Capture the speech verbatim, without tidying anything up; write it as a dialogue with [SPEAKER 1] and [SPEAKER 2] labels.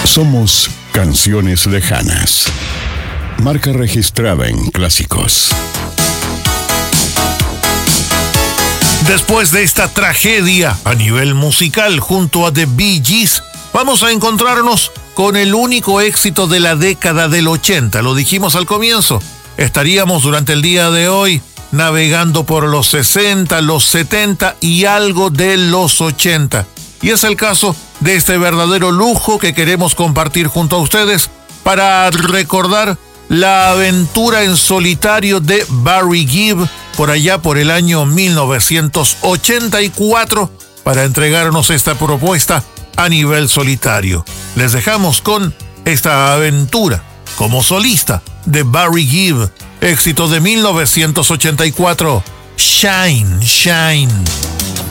[SPEAKER 1] Somos Canciones Lejanas. Marca registrada en Clásicos.
[SPEAKER 2] Después de esta tragedia a nivel musical junto a The Bee Gees, vamos a encontrarnos con el único éxito de la década del ochenta. Lo dijimos al comienzo. Estaríamos durante el día de hoy navegando por los sesenta, los setenta y algo de los ochenta. Y es el caso de este verdadero lujo que queremos compartir junto a ustedes para recordar la aventura en solitario de Barry Gibb por allá por el año mil novecientos ochenta y cuatro para entregarnos esta propuesta a nivel solitario. Les dejamos con esta aventura como solista de Barry Gibb, éxito de mil novecientos ochenta y cuatro, Shine, Shine.